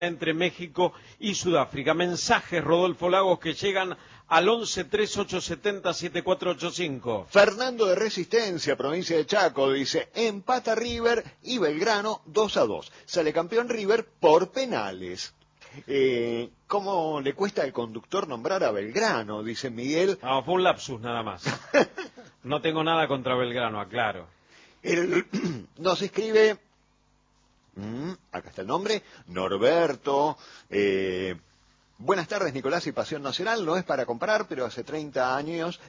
entre México y Sudáfrica. Mensajes, Rodolfo Lagos, que llegan al 11-3870-7485. Fernando de Resistencia, provincia de Chaco, dice: empata River y Belgrano 2-2. Sale campeón River por penales. ¿Cómo le cuesta al conductor nombrar a Belgrano? Dice Miguel. No, fue un lapsus nada más. No tengo nada contra Belgrano, aclaro. Nos escribe... acá está el nombre, Norberto. Buenas tardes, Nicolás y Pasión Nacional. No es para comparar, pero hace 30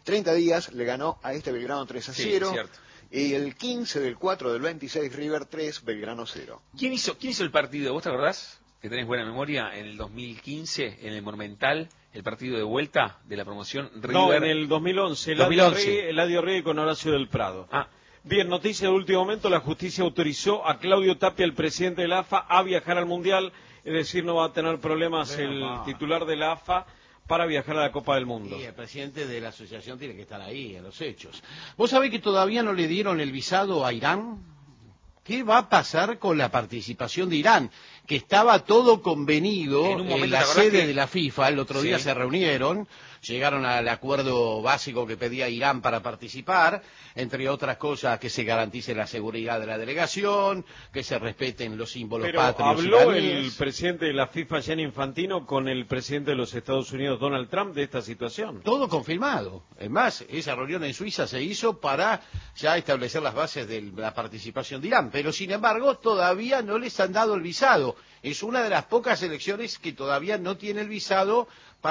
días le ganó a este Belgrano 3-0. Sí, cierto. Y el 15 del 4 del 26, River 3, Belgrano 0. ¿Quién hizo el partido? ¿Vos te acordás? Que tenés buena memoria, en el 2015, en el Monumental, el partido de vuelta de la promoción River. No, en el 2011, Eladio Rey con Horacio del Prado. Bien, noticia de último momento: la justicia autorizó a Claudio Tapia, el presidente de la AFA, a viajar al Mundial, es decir, no va a tener problemas titular de la AFA para viajar a la Copa del Mundo. Sí, el presidente de la asociación tiene que estar ahí, en los hechos. ¿Vos sabés que todavía no le dieron el visado a Irán? ¿Qué va a pasar con la participación de Irán? Que estaba todo convenido en la sede de la FIFA, el otro día se reunieron, llegaron al acuerdo básico que pedía Irán para participar, entre otras cosas que se garantice la seguridad de la delegación, que se respeten los símbolos patrios. ¿Habló el presidente de la FIFA, Gianni Infantino, con el presidente de los Estados Unidos, Donald Trump, de esta situación? Todo confirmado. Es más, esa reunión en Suiza se hizo para ya establecer las bases de la participación de Irán, pero sin embargo todavía no les han dado el visado. Es una de las pocas elecciones que todavía no tiene el visado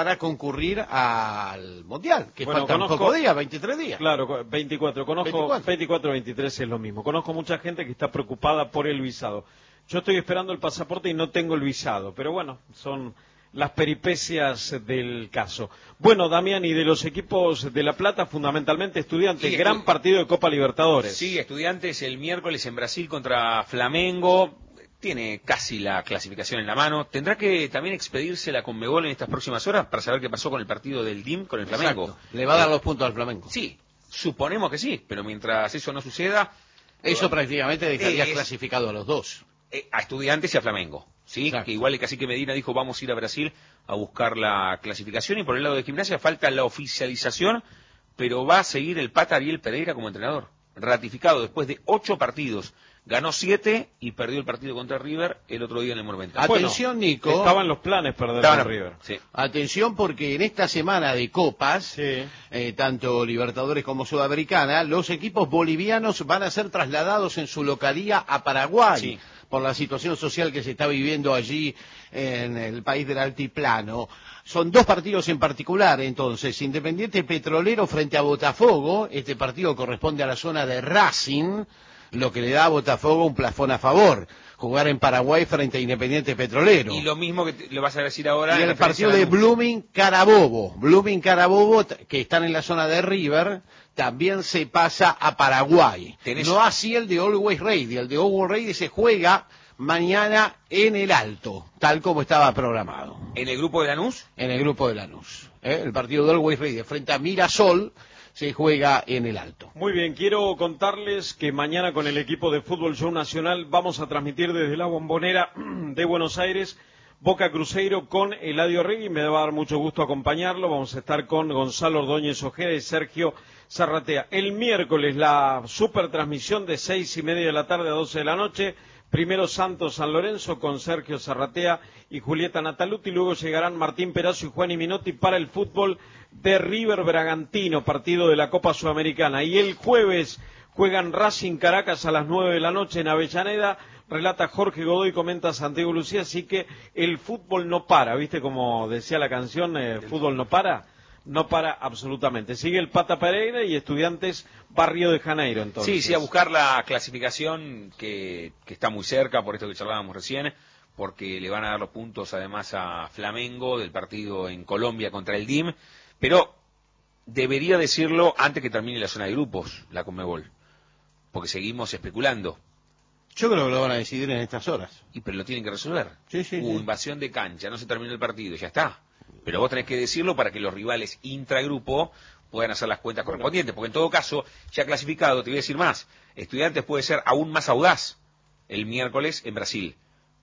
para concurrir al Mundial, que faltan pocos días, 23 días. Claro, 24. 24 o 23 es lo mismo. Conozco mucha gente que está preocupada por el visado. Yo estoy esperando el pasaporte y no tengo el visado, pero bueno, son las peripecias del caso. Bueno, Damián, y de los equipos de La Plata, fundamentalmente Estudiantes, sí, gran partido de Copa Libertadores. Sí, Estudiantes el miércoles en Brasil contra Flamengo. Tiene casi la clasificación en la mano. ¿Tendrá que también expedirse la Conmebol en estas próximas horas para saber qué pasó con el partido del DIM con el Flamengo? Exacto. Le va a dar los puntos al Flamengo. Sí, suponemos que sí, pero mientras eso no suceda... Eso prácticamente dejaría clasificado a los dos. A Estudiantes y a Flamengo, ¿sí? Exacto. Que igual el cacique Medina dijo: vamos a ir a Brasil a buscar la clasificación. Y por el lado de Gimnasia falta la oficialización, pero va a seguir el Pata Ariel Pereira como entrenador, ratificado después de 8 partidos. Ganó 7 y perdió el partido contra River el otro día en el Monumental. Atención, Nico. Estaban los planes perder con River. Sí. Atención, porque en esta semana de copas, tanto Libertadores como Sudamericana, los equipos bolivianos van a ser trasladados en su localía a Paraguay, por la situación social que se está viviendo allí en el país del altiplano. Son 2 partidos en particular, entonces: Independiente Petrolero frente a Botafogo. Este partido corresponde a la zona de Racing, lo que le da a Botafogo un plafón a favor, jugar en Paraguay frente a Independiente Petrolero. Y lo mismo que le vas a decir ahora... Y el partido de Blooming Carabobo, que están en la zona de River, también se pasa a Paraguay. No así el de Always Ready. El de Always Ready se juega mañana en el Alto, tal como estaba programado. ¿En el grupo de Lanús? En el grupo de Lanús. El partido de Always Ready frente a Mirasol se juega en el Alto. Muy bien, quiero contarles que mañana con el equipo de Fútbol Show Nacional vamos a transmitir desde la Bombonera de Buenos Aires Boca Cruzeiro con Eladio Regui. Me va a dar mucho gusto acompañarlo. Vamos a estar con Gonzalo Ordóñez Ojeda y Sergio Zarratea. El miércoles la super transmisión de 6:30 de la tarde a 12 de la noche. Primero Santos San Lorenzo con Sergio Zarratea y Julieta Nataluti. Luego llegarán Martín Perazo y Juan Minotti para el fútbol de River Bragantino, partido de la Copa Sudamericana. Y el jueves juegan Racing Caracas a las 9 de la noche en Avellaneda. Relata Jorge Godoy, comenta Santiago Lucía. Así que el fútbol no para, ¿viste? Como decía la canción, fútbol no para. No para absolutamente. Sigue el Pata Pereira y Estudiantes va a Río de Janeiro, entonces. Sí, a buscar la clasificación que está muy cerca, por esto que charlábamos recién, porque le van a dar los puntos además a Flamengo del partido en Colombia contra el DIM, pero debería decirlo antes que termine la zona de grupos, la Conmebol, porque seguimos especulando. Yo creo que lo van a decidir en estas horas. Pero lo tienen que resolver. Sí. Invasión de cancha, no se terminó el partido, ya está. Pero vos tenés que decirlo para que los rivales intragrupo puedan hacer las cuentas correspondientes, porque en todo caso, ya clasificado, te voy a decir más, Estudiantes puede ser aún más audaz el miércoles en Brasil,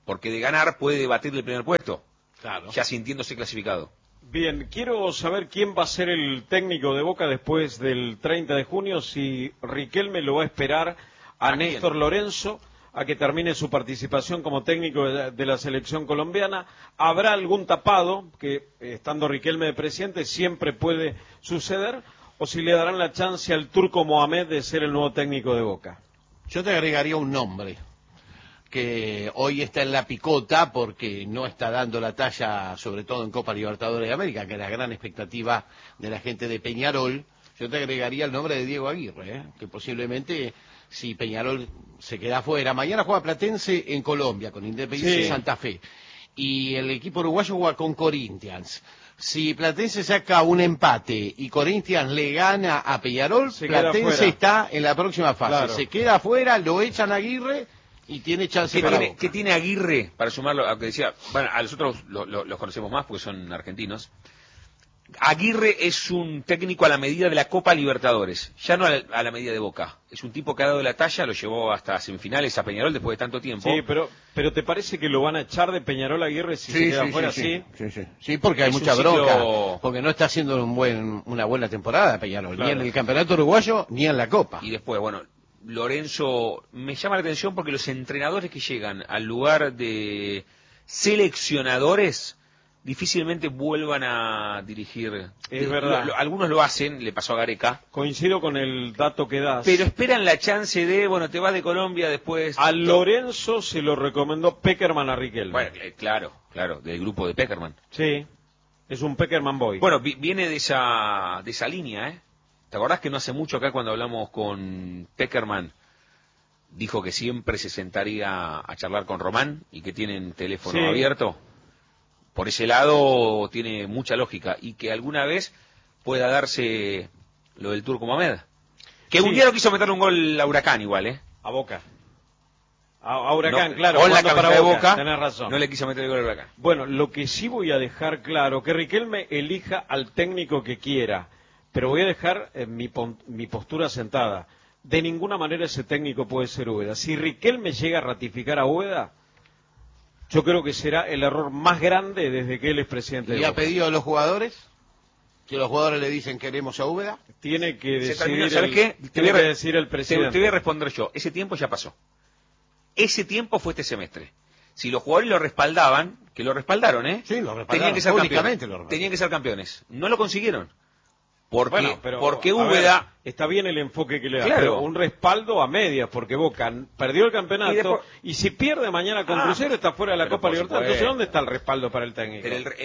porque de ganar puede batir el primer puesto, Claro. ya sintiéndose clasificado. Bien, quiero saber quién va a ser el técnico de Boca después del 30 de junio, si Riquelme lo va a esperar a Néstor Lorenzo a que termine su participación como técnico de la selección colombiana. ¿Habrá algún tapado, que estando Riquelme de presidente siempre puede suceder, o si le darán la chance al turco Mohamed de ser el nuevo técnico de Boca? Yo te agregaría un nombre que hoy está en la picota porque no está dando la talla, sobre todo en Copa Libertadores de América, que es la gran expectativa de la gente de Peñarol. Yo te agregaría el nombre de Diego Aguirre, que posiblemente, si Peñarol se queda afuera, mañana juega Platense en Colombia con Independiente Santa Fe, y el equipo uruguayo juega con Corinthians. Si Platense saca un empate y Corinthians le gana a Peñarol, Platense está en la próxima fase. Claro. Se queda afuera, lo echan a Aguirre y tiene chance para Boca. ¿Qué tiene Aguirre, para sumarlo a lo que decía? Bueno, a nosotros los conocemos más porque son argentinos. Aguirre es un técnico a la medida de la Copa Libertadores, ya no a la medida de Boca. Es un tipo que ha dado la talla, lo llevó hasta semifinales a Peñarol después de tanto tiempo. Sí, pero ¿te parece que lo van a echar de Peñarol a Aguirre si se queda fuera así? Sí, porque hay Es mucha un ciclo- bronca, porque no está haciendo una buena temporada Peñarol, Claro. ni en el campeonato uruguayo, ni en la Copa. Y después, bueno, Lorenzo me llama la atención porque los entrenadores que llegan al lugar de seleccionadores difícilmente vuelvan a dirigir. Es verdad. Algunos lo hacen, le pasó a Gareca, Coincido con el dato que das. pero esperan la chance de, bueno, te vas de Colombia después. A Lorenzo se lo recomendó Peckerman a Riquelme. Bueno, claro, del grupo de Peckerman. Sí, es un Peckerman boy. Bueno, viene de esa línea, ¿eh? ¿Te acordás que no hace mucho acá cuando hablamos con Peckerman dijo que siempre se sentaría a charlar con Román y que tienen teléfono abierto? Por ese lado tiene mucha lógica y que alguna vez pueda darse lo del turco Mohamed. Que un día no quiso meter un gol a Huracán igual, ¿eh? A Boca. A Huracán, No, claro. con la jugando cabeza de Boca, tenés razón. no le quiso meter el gol a Huracán. Bueno, lo que sí voy a dejar claro, que Riquelme elija al técnico que quiera, pero voy a dejar mi postura sentada. De ninguna manera ese técnico puede ser Úbeda. Si Riquelme llega a ratificar a Úbeda, yo creo que será el error más grande desde que él es presidente de ¿Y ha Boca. pedido a los jugadores? Que los jugadores le dicen queremos a Úbeda. Tiene que Se decidir, terminó, ¿sabes qué? tiene que decir el presidente. Te voy a responder yo. Ese tiempo ya pasó. Ese tiempo fue este semestre. Si los jugadores lo respaldaban, que lo respaldaron, ¿eh? Sí, lo respaldaron. Tenían que ser Públicamente campeones. lo respaldaron. Tenían que ser campeones. No lo consiguieron. Porque, Bueno, pero, porque a Úbeda... ver, está bien el enfoque que le da, Claro. pero un respaldo a medias, porque Boca perdió el campeonato Y después- y si pierde mañana con Crucero está fuera de la pero Copa por Libertad. supuesto. Entonces, ¿dónde está el respaldo para el técnico?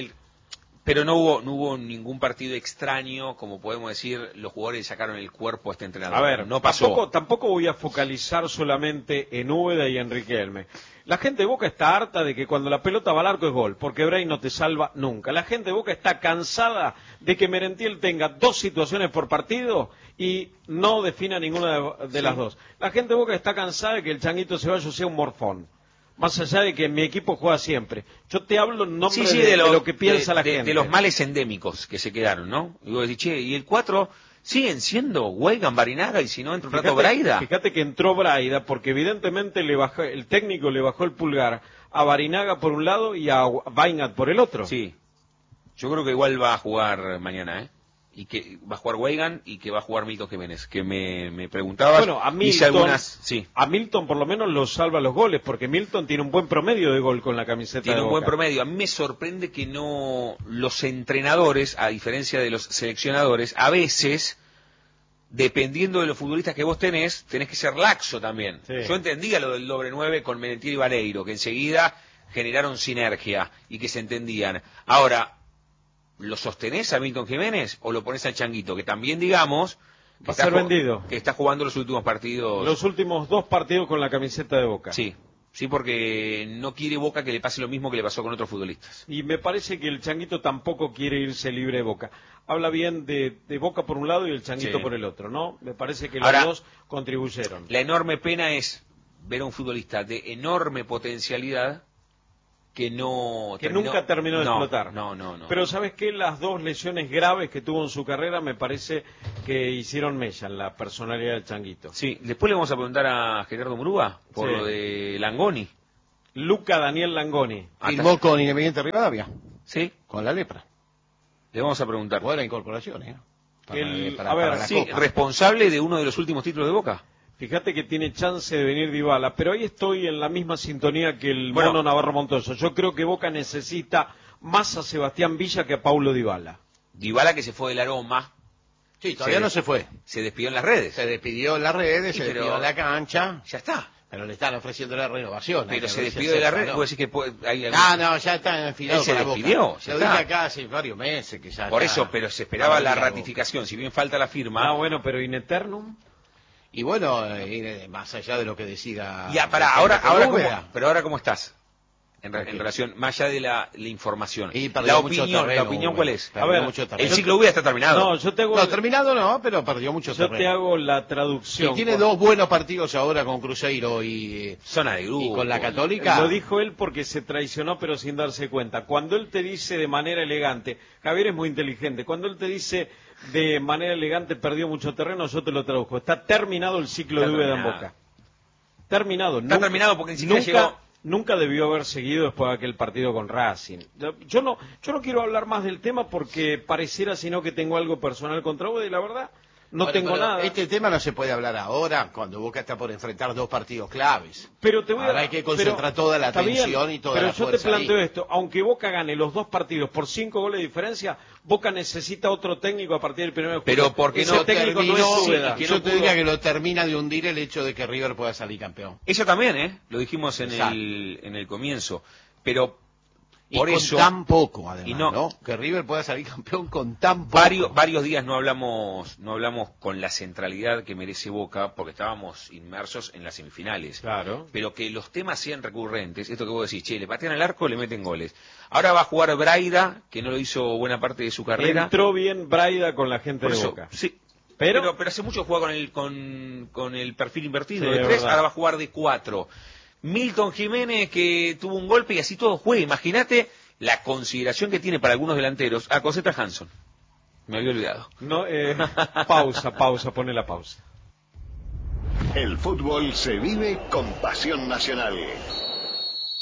Pero no hubo ningún partido extraño, como podemos decir, los jugadores sacaron el cuerpo a este entrenador. A ver, no pasó. tampoco voy a focalizar solamente en Úbeda y en Riquelme. La gente de Boca está harta de que cuando la pelota va al arco es gol, porque Bray no te salva nunca. La gente de Boca está cansada de que Merentiel tenga 2 situaciones por partido y no defina ninguna de las dos. La gente de Boca está cansada de que el Changuito Ceballos sea un morfón. Más allá de que mi equipo juega siempre. Yo te hablo en nombre de lo que piensa la gente. De los males endémicos que se quedaron, ¿no? Y vos decís, che, y el 4 siguen siendo Weigan, Barinaga, y si no entra un rato Braida. Fíjate que entró Braida porque evidentemente el técnico le bajó el pulgar a Barinaga por un lado y a Weingart por el otro. Sí. Yo creo que igual va a jugar mañana, ¿eh? Y que va a jugar Weigan y que va a jugar Milton Jiménez, que me preguntabas. Bueno, a hice Milton, sí. a Milton por lo menos lo salva los goles, porque Milton tiene un buen promedio de gol con la camiseta Tiene de un Boca. buen promedio. A mí me sorprende que no los entrenadores, a diferencia de los seleccionadores, a veces, dependiendo de los futbolistas que vos tenés que ser laxo también. Sí. Yo entendía lo del doble 9 con Merentiel y Vareiro, que enseguida generaron sinergia y que se entendían. Ahora, ¿lo sostenés a Milton Jiménez o lo pones al Changuito? Que también digamos Va a ser vendido. que está jugando los últimos partidos. Los últimos 2 partidos con la camiseta de Boca. Sí, porque no quiere Boca que le pase lo mismo que le pasó con otros futbolistas. Y me parece que el Changuito tampoco quiere irse libre de Boca. Habla bien de Boca por un lado y el Changuito Sí. por el otro, ¿no? Me parece que Ahora, los dos contribuyeron. La enorme pena es ver a un futbolista de enorme potencialidad que nunca terminó de explotar. No. Pero ¿sabes qué? Las 2 lesiones graves que tuvo en su carrera me parece que hicieron mella en la personalidad del Changuito. Sí, después le vamos a preguntar a Gerardo Murúa por Sí. lo de Langoni. Luca Daniel Langoni. Firmó con Independiente Rivadavia. ¿Sí? Con la lepra. Le vamos a preguntar. Buena incorporación, ¿eh? A ver, sí, responsable de uno de los últimos títulos de Boca. Fíjate que tiene chance de venir Dybala, pero ahí estoy en la misma sintonía que el mono Navarro Montoso. Yo creo que Boca necesita más a Sebastián Villa que a Paulo Dybala. Dybala que se fue del Aroma. Sí, todavía no se fue. Se despidió en las redes. Se despidió en las redes, se despidió en la cancha. Ya está. Pero le están ofreciendo la renovación. Pero se despidió de la red, ¿no? Decir que hay algún... No, ya está enfilado. Él se despidió. Lo dije acá hace varios meses que ya Por está, eso, pero se esperaba la ratificación. Si bien falta la firma. Bueno, pero in eternum. Y bueno, más allá de lo que decida. Ya, ahora ¿cómo estás? En relación, más allá de la información. La opinión, ¿cuál es? A ver, el ciclo V está terminado. No, yo te hago... No, terminado no, pero perdió mucho terreno. Yo te hago la traducción. Y tiene dos buenos partidos ahora con Cruzeiro y... Zona de grupo. Y con la Católica. Lo dijo él porque se traicionó pero sin darse cuenta. Cuando él te dice de manera elegante, Javier es muy inteligente, cuando él te dice de manera elegante perdió mucho terreno, yo te lo traduzco. Está terminado el ciclo de V de Boca. Terminado. Está terminado porque ni siquiera llegó... Nunca debió haber seguido después de aquel partido con Racing. Yo no quiero hablar más del tema porque pareciera sino que tengo algo personal contra vos y la verdad no tengo nada. Este tema no se puede hablar ahora cuando Boca está por enfrentar dos partidos claves. Pero ahora hay que concentrar toda la atención y toda la fuerza. Pero yo te planteo esto, aunque Boca gane los dos partidos por 5 goles de diferencia, Boca necesita otro técnico a partir del 1 de julio. Pero porque ese técnico no es Úbeda. Yo te diría que lo termina de hundir el hecho de que River pueda salir campeón. Eso también, lo dijimos en el comienzo. Pero por con eso tan poco, además, ¿no? Que River pueda salir campeón con tan poco. Varios días no hablamos con la centralidad que merece Boca, porque estábamos inmersos en las semifinales. Claro. Pero que los temas sean recurrentes, esto que vos decís, le patean al arco, le meten goles. Ahora va a jugar Braida, que no lo hizo buena parte de su carrera. Entró bien Braida con la gente de Boca. Sí. Pero hace mucho juega con el perfil invertido de 3, ahora va a jugar de 4. Milton Jiménez que tuvo un golpe y así todo juega. Imagínate la consideración que tiene para algunos delanteros a Cosetta Hanson. Me había olvidado. No, pausa, pone la pausa. El fútbol se vive con pasión nacional.